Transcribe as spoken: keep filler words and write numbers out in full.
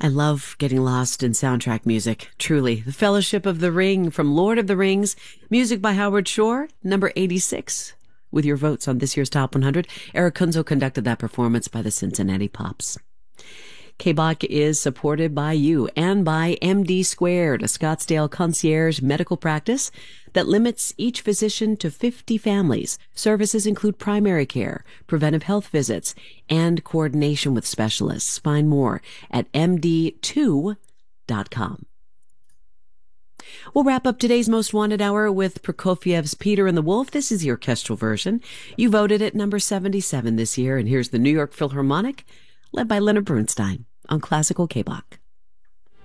I love getting lost in soundtrack music. Truly. The Fellowship of the Ring from Lord of the Rings. Music by Howard Shore, number eighty-six. With your votes on this year's Top one hundred, Eric Kunzel conducted that performance by the Cincinnati Pops. K B O C is supported by you and by M D Squared, a Scottsdale concierge medical practice that limits each physician to fifty families. Services include primary care, preventive health visits, and coordination with specialists. Find more at M D two dot com. We'll wrap up today's Most Wanted Hour with Prokofiev's Peter and the Wolf. This is the orchestral version. You voted at number seventy-seven this year, and here's the New York Philharmonic, led by Leonard Bernstein on Classical K B O C.